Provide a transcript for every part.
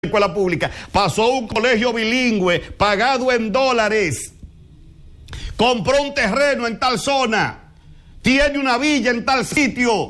escuela pública, pasó a un colegio bilingüe pagado en dólares, compró un terreno en tal zona, tiene una villa en tal sitio.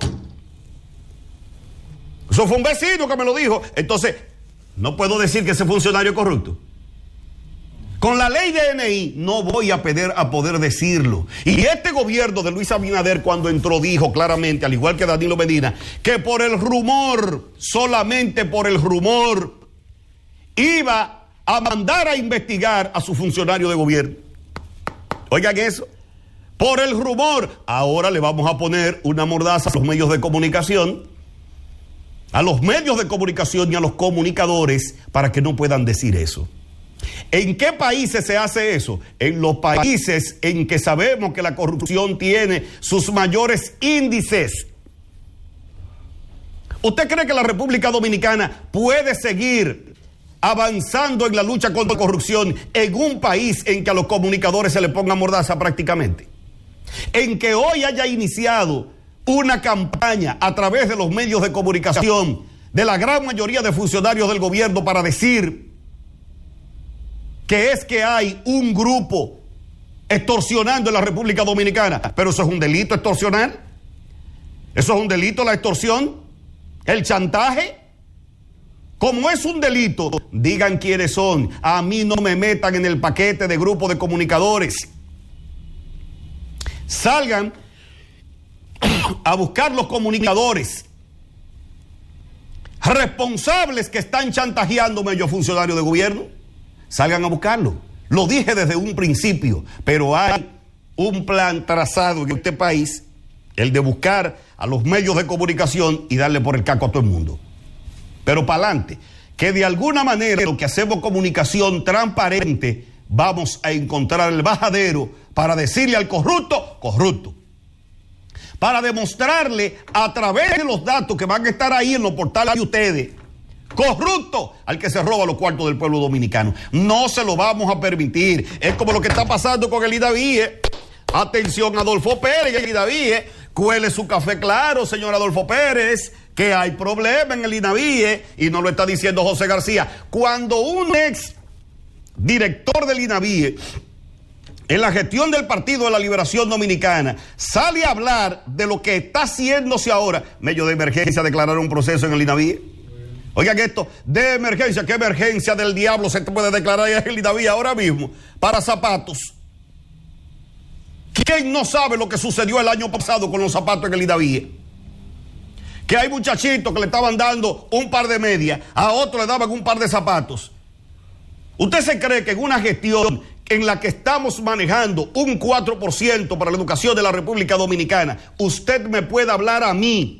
Eso fue un vecino que me lo dijo. Entonces, no puedo decir que ese funcionario es corrupto. Con la ley de DNI no voy a poder decirlo. Y este gobierno de Luis Abinader, cuando entró, dijo claramente, al igual que Danilo Medina, que por el rumor, solamente por el rumor, iba a mandar a investigar a su funcionario de gobierno. Oigan eso. Por el rumor. Ahora le vamos a poner una mordaza a los medios de comunicación, a los medios de comunicación y a los comunicadores para que no puedan decir eso. ¿En qué países se hace eso? En los países en que sabemos que la corrupción tiene sus mayores índices. ¿Usted cree que la República Dominicana puede seguir avanzando en la lucha contra la corrupción en un país en que a los comunicadores se le ponga mordaza prácticamente? En que hoy haya iniciado una campaña a través de los medios de comunicación de la gran mayoría de funcionarios del gobierno para decir que es que hay un grupo extorsionando en la República Dominicana. Pero eso es un delito, extorsionar. Eso es un delito, la extorsión, el chantaje. Como es un delito, digan quiénes son. A mí no me metan en el paquete de grupo de comunicadores. Salgan a buscar los comunicadores responsables que están chantajeando a ellos funcionarios de gobierno. Salgan a buscarlo. Lo dije desde un principio, pero hay un plan trazado en este país, el de buscar a los medios de comunicación y darle por el caco a todo el mundo. Pero para adelante, que de alguna manera lo que hacemos comunicación transparente, vamos a encontrar el bajadero para decirle al corrupto, corrupto. Para demostrarle a través de los datos que van a estar ahí en los portales de ustedes, corrupto al que se roba los cuartos del pueblo dominicano. No se lo vamos a permitir. Es como lo que está pasando con el IDAVIE. Atención, Adolfo Pérez, el IDAVIE. Cuele su café claro, señor Adolfo Pérez, que hay problema en el INAVIE, y no lo está diciendo José García. Cuando un ex director del INAVIE, en la gestión del Partido de la Liberación Dominicana, sale a hablar de lo que está haciéndose ahora, medio de emergencia, declarar un proceso en el INAVIE. Oigan esto, de emergencia, ¿qué emergencia del diablo se puede declarar en el INAVIE ahora mismo para zapatos? ¿Quién no sabe lo que sucedió el año pasado con los zapatos en el INAVIE? Que hay muchachitos que le estaban dando un par de medias, a otros le daban un par de zapatos. ¿Usted se cree que en una gestión en la que estamos manejando un 4% para la educación de la República Dominicana, usted me puede hablar a mí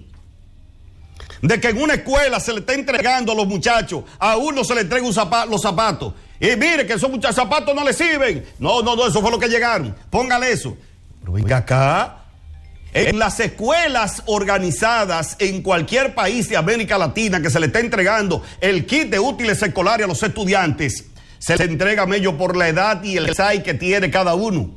de que en una escuela se le está entregando a los muchachos, a uno se le entrega los zapatos, y mire que esos zapatos no le sirven? No, eso fue lo que llegaron, póngale eso. Pero venga acá, en las escuelas organizadas en cualquier país de América Latina que se le está entregando el kit de útiles escolares a los estudiantes, se le entrega a ellos por la edad y el SAI que tiene cada uno.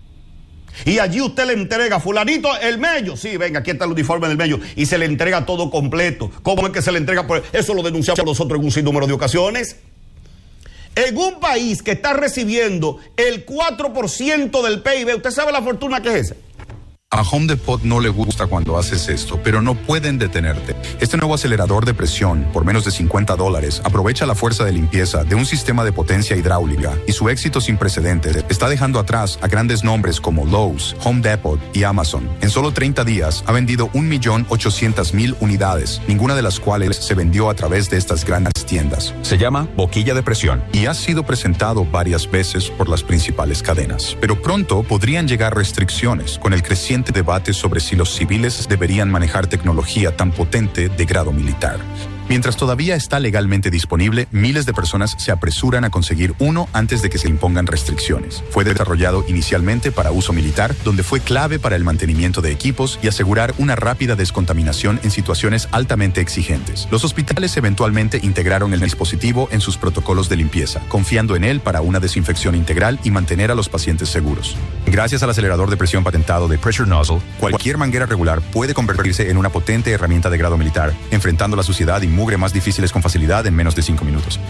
Y allí usted le entrega, fulanito, el mello. Sí, venga, aquí está el uniforme del mello. Y se le entrega todo completo. ¿Cómo es que se le entrega? Eso lo denunciamos nosotros en un sinnúmero de ocasiones. En un país que está recibiendo el 4% del PIB, ¿usted sabe la fortuna que es esa? A Home Depot no le gusta cuando haces esto, pero no pueden detenerte. Este nuevo acelerador de presión, por menos de $50, aprovecha la fuerza de limpieza de un sistema de potencia hidráulica, y su éxito sin precedentes está dejando atrás a grandes nombres como Lowe's, Home Depot y Amazon. En solo 30 días ha vendido 1.800.000 unidades, ninguna de las cuales se vendió a través de estas grandes tiendas. Se llama boquilla de presión y ha sido presentado varias veces por las principales cadenas. Pero pronto podrían llegar restricciones con el creciente debate sobre si los civiles deberían manejar tecnología tan potente de grado militar. Mientras todavía está legalmente disponible, miles de personas se apresuran a conseguir uno antes de que se impongan restricciones. Fue desarrollado inicialmente para uso militar, donde fue clave para el mantenimiento de equipos y asegurar una rápida descontaminación en situaciones altamente exigentes. Los hospitales eventualmente integraron el dispositivo en sus protocolos de limpieza, confiando en él para una desinfección integral y mantener a los pacientes seguros. Gracias al acelerador de presión patentado de Pressure Nozzle, cualquier manguera regular puede convertirse en una potente herramienta de grado militar, enfrentando la suciedad y mugre más difíciles con facilidad en menos de 5 minutos.